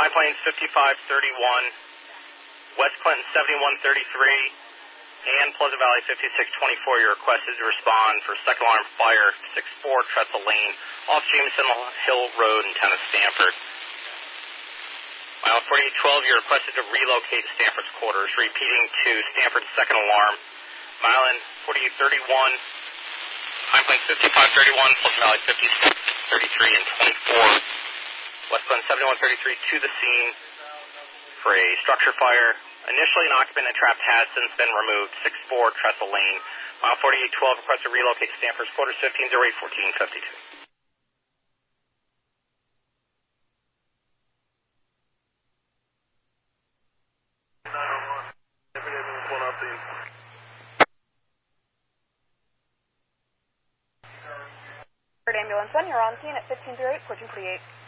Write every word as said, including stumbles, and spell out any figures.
Pine Plains fifty-five thirty-one, West Clinton seventy-one thirty-three, and Pleasant Valley fifty-six twenty-four. Your request is to respond for second alarm fire six four Trestle Lane off Jameson Hill Road in town of Stanford. Mile forty-eight twelve, you're requested to relocate to Stanford's quarters. Repeating to Stanford's second alarm. Mile forty-eight thirty-one, Pine Plains fifty-five thirty-one, Pleasant Valley fifty-six thirty-three and twenty-four. West Glen seventy-one thirty-three to the scene for a structure fire. Initially, an occupant and trapped has since been removed. six four Trestle Lane. Mile forty-eight twelve, request to relocate to Stanford's quarters, fifteen oh eight fourteen fifty-two. Ambulance one, you're on scene at fifteen oh eight fourteen forty-eight.